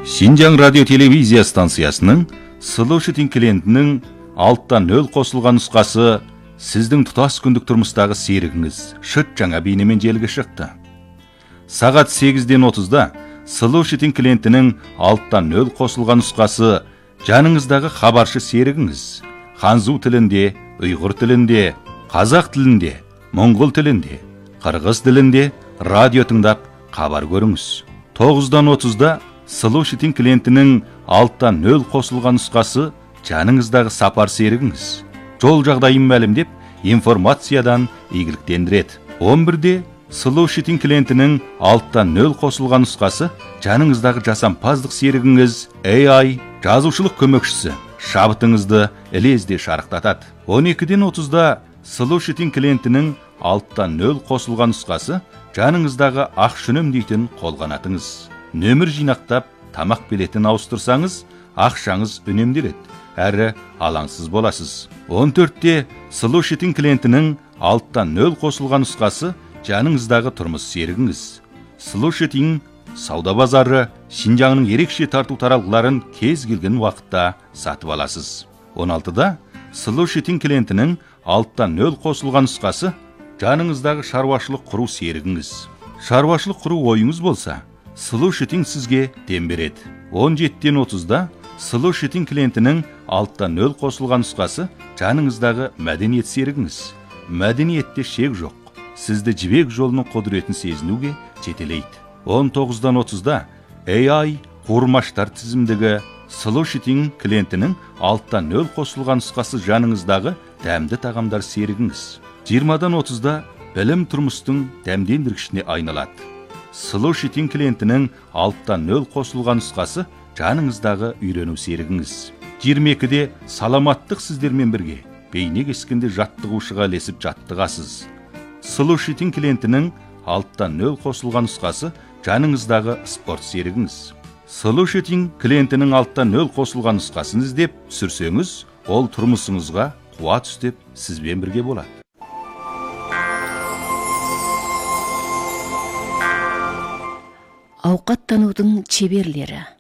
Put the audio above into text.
Шинжаң радио телевизия станциясының Слушатель клиентінің алттан нөл қосылған нұсқасы сіздің тұтас күндік тұрмыстағы серігіңіз шыт жаңа бейнемен желіге шықты. Сағат 8:30-да Слушатель клиентінің алттан нөл қосылған нұсқасы жаныңыздағы хабаршы серігіңіз ханзу тілінде, ұйғыр тілінде, қазақ тілінде, моңғол тілінде, қырғыз тілінде радио тыңдап хабар көріңіз. 9:30-да Слушатель клиентінің алттан нөл қосылған нұсқасы жаныңыздағы сапар серігіңіз жол жағдайын мәлімдеп информациядан игіліктендіреді. 11-де Слушатель клиентінің алттан нөл қосылған нұсқасы жаныңыздағы жасампаздық серігіңіз AI жазушылық көмекшісі шабытыңызды ілезде шарықтатады. 12:30-да Слушатель клиентінің алттан нөл қосылған нұсқасы жаныңыздағы ақшүнім дейтін қолғанатыңыз. Нөмір жинақтап, тамақ билетін ауыстырсаңыз, ақшаңыз үнемделеді, әрі алаңсыз боласыз. 14-те Слушатель клиентінің алттан нөл қосылған нұсқасы жаныңыздағы тұрмыс серігіңіз. Слушатель сауда базары Шинжаңның ерекше тарту таралғыларын кез келген уақытта сатып аласыз. 16-да Слушатель клиентінің алттан нөл қосылған нұсқасы жаныңыздағы шаруашылық құру серігіңіз. Шаруашылық құру ойыңыз болса, Слушатель сізге дем береді. 17:30-да Слушатель клиентінің алттан нөл қосылған нұсқасы жаныңыздағы мәдениет серігіңіз. Мәдениетте шек жоқ. Сізді жібек жолының құдіретін сезінуге жетелейді. 19:30-да AI қуырмаштар тізімдегі Слушатель клиентінің алттан нөл қосылған нұсқасы жаныңыздағы дәмді тағамдар серігіңіз. 20:30-да білім тұрмыстың дәмдендіргішіне айналады. Слушатель клиентінің алттан нөл қосылған нұсқасы жаныңыздағы үйрену серігіңіз. 22-де саламаттық сіздермен бірге бейне кескенде жаттығушыға ілесіп жаттығасыз. Слушатель клиентінің алттан нөл қосылған нұсқасы жаныңыздағы спорт серігіңіз. Слушатель клиентінің алттан нөл қосылған нұсқасын іздеп түсірсеңіз, ол тұрмысыңызға қуат үстеп сізбен бірге болады. Ауқаттанудың шеберлері.